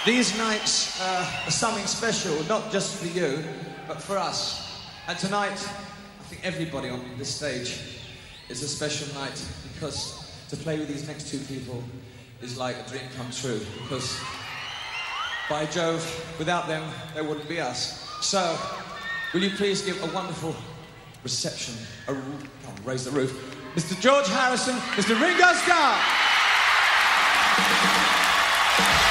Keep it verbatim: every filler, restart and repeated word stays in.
These nights uh, are something special, not just for you, but for us. And tonight, I think everybody on this stage is a special night, because to play with these next two people is like a dream come true, because by Jove, without them, there wouldn't be us. So, will you please give a wonderful reception, a, come on, raise the roof, Mister George Harrison, Mister Ringo Starr.